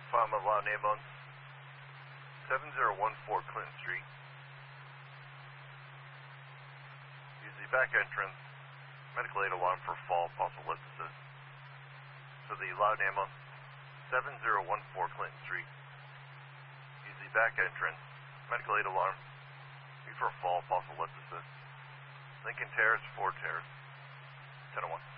Find my loud name on 7014 Clinton Street. Use the back entrance. Medical aid alarm for fall, possible lift assist. So the loud name on 7014 Clinton Street. Use the back entrance. Medical aid alarm. For fall, possible lift assist. Lincoln Terrace, Ford Terrace. 1001.